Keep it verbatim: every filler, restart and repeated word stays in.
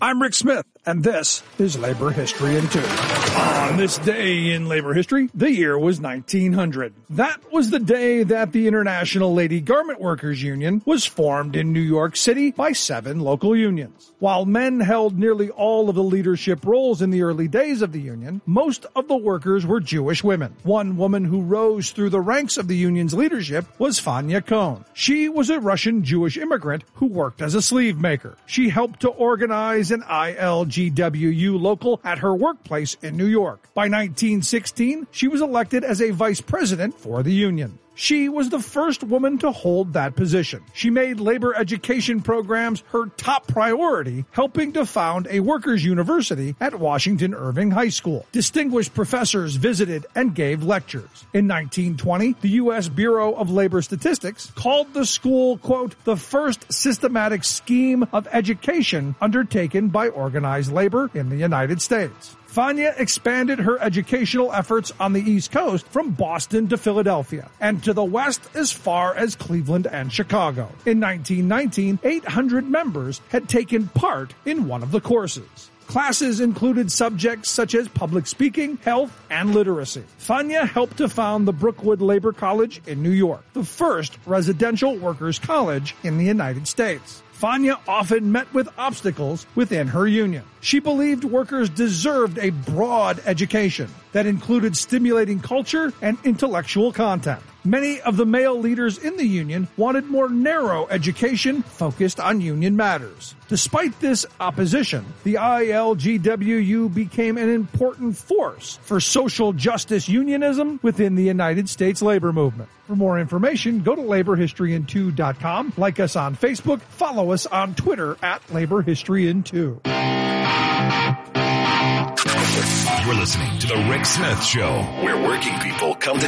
I'm Rick Smith, and this is Labor History in Two. On this day in labor history, the year was nineteen hundred. That was the day that the International Lady Garment Workers Union was formed in New York City by seven local unions. While men held nearly all of the leadership roles in the early days of the union, most of the workers were Jewish women. One woman who rose through the ranks of the union's leadership was Fanya Kohn. She was a Russian Jewish immigrant who worked as a sleeve maker. She helped to organize an I L G W U local at her workplace in New York. By nineteen sixteen, she was elected as a vice president for the union. She was the first woman to hold that position. She made labor education programs her top priority, helping to found a workers' university at Washington Irving High School. Distinguished professors visited and gave lectures. In nineteen twenty, the U S Bureau of Labor Statistics called the school, quote, the first systematic scheme of education undertaken by organized labor in the United States. Fanya expanded her educational efforts on the East Coast from Boston to Philadelphia, and to the West as far as Cleveland and Chicago. In nineteen nineteen, eight hundred members had taken part in one of the courses. Classes included subjects such as public speaking, health, and literacy. Fanya helped to found the Brookwood Labor College in New York, the first residential workers' college in the United States. Fanya often met with obstacles within her union. She believed workers deserved a broad education that included stimulating culture and intellectual content. Many of the male leaders in the union wanted more narrow education focused on union matters. Despite this opposition, the I L G W U became an important force for social justice unionism within the United States labor movement. For more information, go to labor history in two dot com, like us on Facebook, follow us on Twitter at Labor History in two. You're listening to The Rick Smith Show, where working people come to